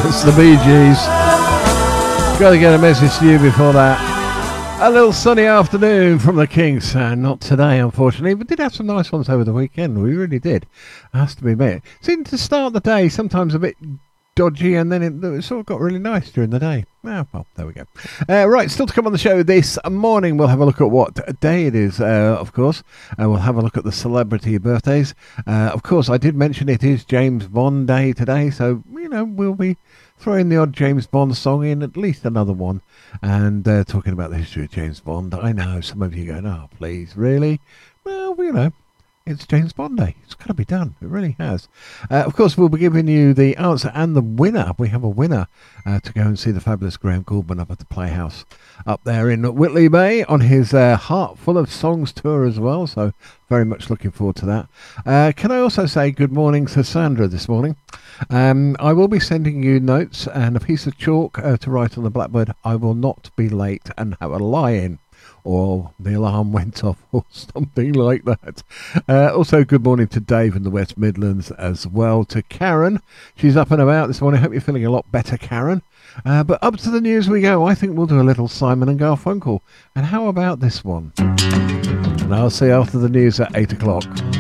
It's the Bee Gees. Got to get a message to you before that. A little sunny afternoon from the Kings. Not today, unfortunately, but did have some nice ones over the weekend. We really did. Has to be admitted. Seemed to start the day sometimes a bit dodgy, and then it sort of got really nice during the day. Well, there we go. Right, still to come on the show this morning, we'll have a look at what day it is, of course. We'll have a look at the celebrity birthdays. Of course, I did mention it is James Bond Day today, so, we'll be throwing the odd James Bond song in, at least another one, and talking about the history of James Bond. I know, some of you going, oh, please, really? Well, it's James Bond Day. It's got to be done. It really has. Of course, we'll be giving you the answer and the winner. We have a winner to go and see the fabulous Graham Gouldman up at the Playhouse up there in Whitley Bay on his Heart Full of Songs tour as well. So very much looking forward to that. Can I also say good morning to Sandra this morning? I will be sending you notes and a piece of chalk to write on the blackboard. I will not be late and have a lie-in, or the alarm went off, or something like that. Also, good morning to Dave in the West Midlands as well. To Karen, she's up and about this morning. Hope you're feeling a lot better, Karen. But up to the news we go. I think we'll do a little Simon and Garfunkel. And how about this one? And I'll see you after the news at 8 o'clock.